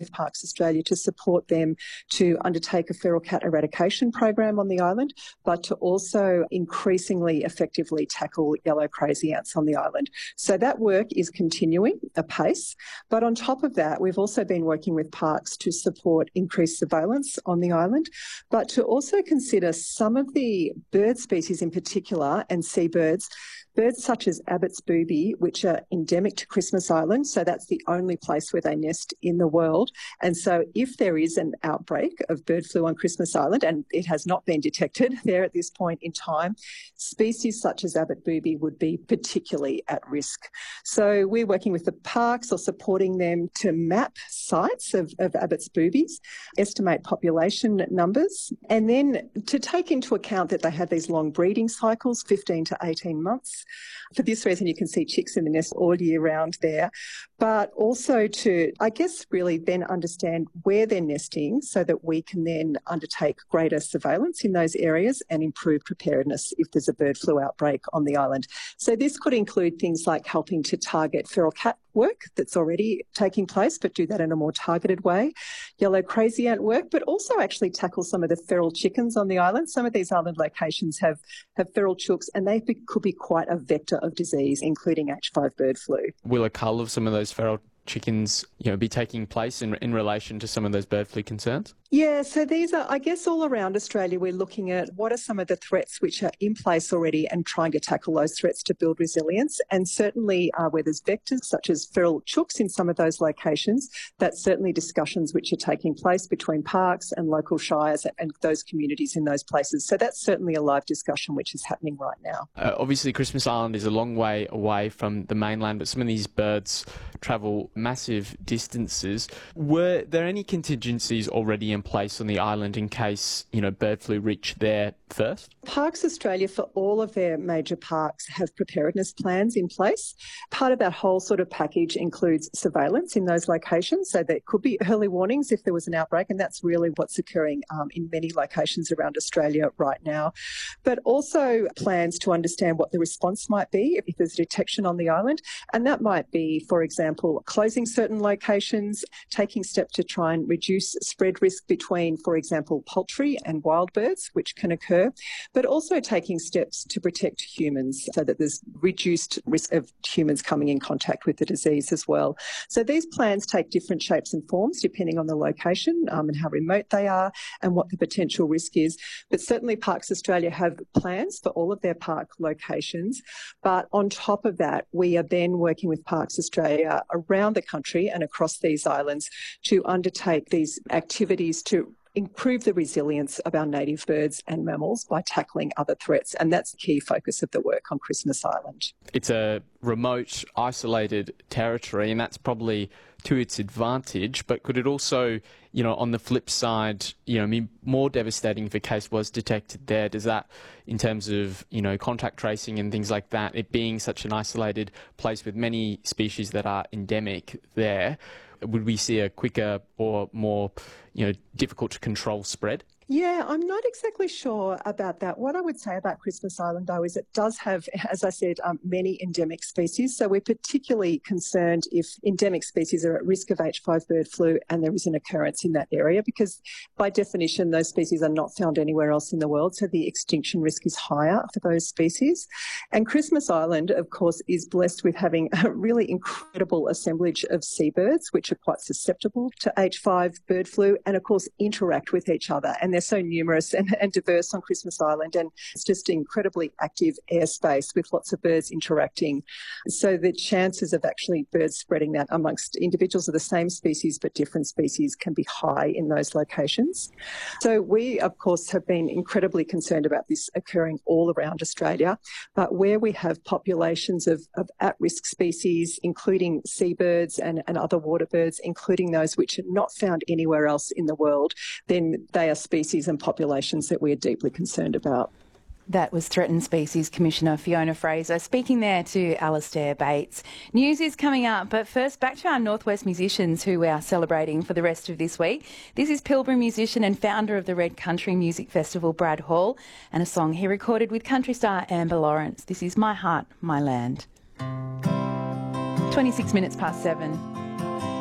with Parks Australia to support them to undertake a feral cat eradication program on the island, but to also increasingly effectively tackle yellow crazy ants on the island. So that work is continuing apace. But on top of that, we've also been working with parks to support increased surveillance on the island, but to also consider some of the bird species in particular and seabirds, birds such as Abbott's booby, which are endemic to Christmas Island, so that's the only place where they nest in the world. And so if there is an outbreak of bird flu on Christmas Island, and it has not been detected there at this point in time, species such as Abbott booby would be particularly at risk. So we're working with the parks or supporting them to map sites of Abbott's boobies, estimate population numbers, and then to take into account that they have these long breeding cycles, 15 to 18 months. For this reason, you can see chicks in the nest all year round there, but also to, I guess, really then understand where they're nesting so that we can then undertake greater surveillance in those areas and improve preparedness if there's a bird flu outbreak on the island. So this could include things like helping to target feral cat work that's already taking place, but do that in a more targeted way, yellow crazy ant work, but also actually tackle some of the feral chickens on the island. Some of these island locations have feral chooks, and they could be quite a vector of disease, including H5 bird flu. Will a cull of some of those feral chickens, be taking place in relation to some of those bird flu concerns? Yeah, so these are, I guess, all around Australia, we're looking at what are some of the threats which are in place already and trying to tackle those threats to build resilience. And certainly where there's vectors such as feral chooks in some of those locations, that's certainly discussions which are taking place between parks and local shires and those communities in those places. So that's certainly a live discussion which is happening right now. Obviously, Christmas Island is a long way away from the mainland, but some of these birds travel massive distances. Were there any contingencies already in place on the island in case, bird flu reached there first? Parks Australia, for all of their major parks, have preparedness plans in place. Part of that whole sort of package includes surveillance in those locations, so there could be early warnings if there was an outbreak, and that's really what's occurring in many locations around Australia right now. But also plans to understand what the response might be if there's a detection on the island, and that might be, for example, closing certain locations, taking steps to try and reduce spread risk between, for example, poultry and wild birds, which can occur, but also taking steps to protect humans so that there's reduced risk of humans coming in contact with the disease as well. So these plans take different shapes and forms depending on the location and how remote they are and what the potential risk is. But certainly Parks Australia have plans for all of their park locations. But on top of that, we are then working with Parks Australia around the country and across these islands to undertake these activities to improve the resilience of our native birds and mammals by tackling other threats. And that's the key focus of the work on Christmas Island. It's a remote, isolated territory, and that's probably to its advantage. But could it also, on the flip side, be more devastating if a case was detected there? Does that, in terms of, contact tracing and things like that, it being such an isolated place with many species that are endemic there, would we see a quicker or more, difficult to control spread? Yeah, I'm not exactly sure about that. What I would say about Christmas Island, though, is it does have, as I said, many endemic species. So we're particularly concerned if endemic species are at risk of H5 bird flu and there is an occurrence in that area, because by definition, those species are not found anywhere else in the world. So the extinction risk is higher for those species. And Christmas Island, of course, is blessed with having a really incredible assemblage of seabirds, which are quite susceptible to H5 bird flu and, of course, interact with each other. And they're so numerous and diverse on Christmas Island, and it's just incredibly active airspace with lots of birds interacting. So the chances of actually birds spreading that amongst individuals of the same species but different species can be high in those locations. So we, of course, have been incredibly concerned about this occurring all around Australia, but where we have populations of at-risk species, including seabirds and other water birds, including those which are not found anywhere else in the world, then they are species and populations that we are deeply concerned about. That was Threatened Species Commissioner Fiona Fraser speaking there to Alastair Bates. News is coming up, but first back to our Northwest musicians who we are celebrating for the rest of this week. This is Pilbara musician and founder of the Red Country Music Festival, Brad Hall, and a song he recorded with country star Amber Lawrence. This is My Heart, My Land. 26 minutes past 7.